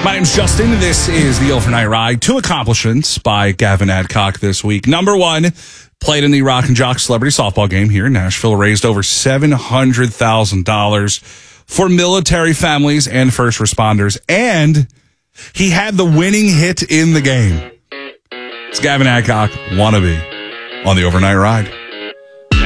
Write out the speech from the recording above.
My name's Justin. This is the Overnight Ride. 2 accomplishments by Gavin Adcock this week. Number 1, played in the Rock and Jock Celebrity Softball game here in Nashville, raised over $700,000 for military families and first responders, and he had the winning hit in the game. It's Gavin Adcock, Wannabe, on the Overnight Ride.